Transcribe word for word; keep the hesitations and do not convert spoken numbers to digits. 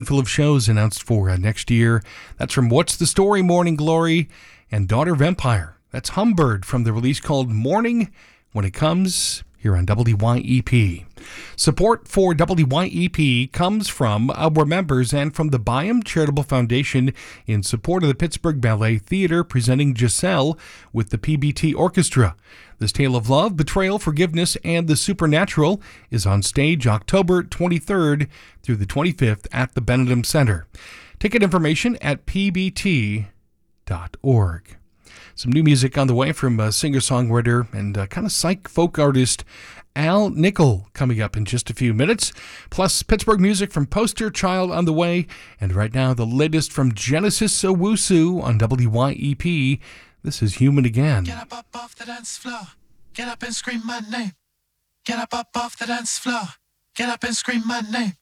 handful of shows announced for uh, next year. That's from What's the Story, Morning Glory, and Daughter of Empire. That's Humbird from the release called Morning When It Comes here on W Y E P. Support for W Y E P comes from our members and from the Byam Charitable Foundation in support of the Pittsburgh Ballet Theatre presenting Giselle with the P B T Orchestra. This tale of love, betrayal, forgiveness, and the supernatural is on stage October twenty-third through the twenty-fifth at the Benedum Center. Ticket information at p b t dot org. Some new music on the way from uh, singer-songwriter and uh, kind of psych folk artist Al Nickel coming up in just a few minutes. Plus Pittsburgh music from Poster Child on the way. And right now, the latest from Genesis Owusu on W Y E P. This is Human Again. Get up, up off the dance floor. Get up and scream my name. Get up, up off the dance floor. Get up and scream my name.